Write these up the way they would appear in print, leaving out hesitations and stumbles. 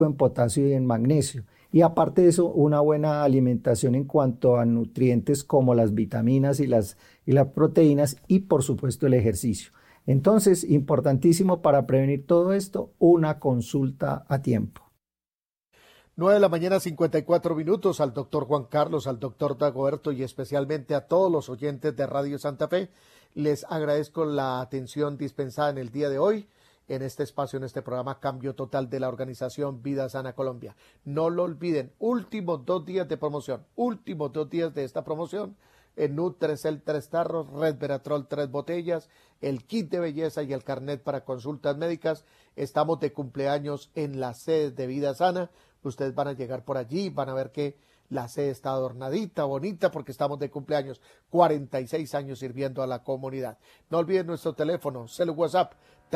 en potasio y en magnesio. Y aparte de eso, una buena alimentación en cuanto a nutrientes como las vitaminas y las proteínas y por supuesto el ejercicio. Entonces, importantísimo para prevenir todo esto, una consulta a tiempo. 9 de la mañana, 54 minutos, al doctor Juan Carlos, al doctor Dagoberto y especialmente a todos los oyentes de Radio Santa Fe. Les agradezco la atención dispensada en el día de hoy, en este espacio, en este programa Cambio Total de la organización Vida Sana Colombia. No lo olviden, últimos 2 días de promoción, últimos 2 días de esta promoción. El Nutrecel 3 tarros, Resveratrol 3 botellas, el kit de belleza y el carnet para consultas médicas. Estamos de cumpleaños en la sede de Vida Sana. Ustedes van a llegar por allí, van a ver que la sede está adornadita, bonita, porque estamos de cumpleaños, 46 años sirviendo a la comunidad. No olviden nuestro teléfono, celu WhatsApp,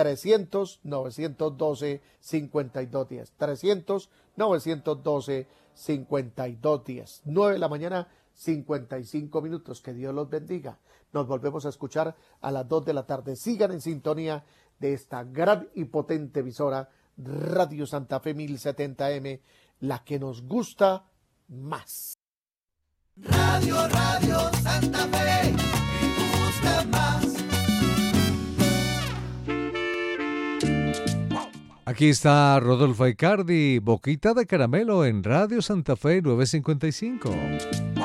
300-912-5210, 300-912-5210. 9 de la mañana, 55 minutos, que Dios los bendiga. Nos volvemos a escuchar a las 2 de la tarde. Sigan en sintonía de esta gran y potente emisora Radio Santa Fe 1070M, la que nos gusta más. Radio Santa Fe, me gusta más. Aquí está Rodolfo Icardi, Boquita de Caramelo en Radio Santa Fe 955.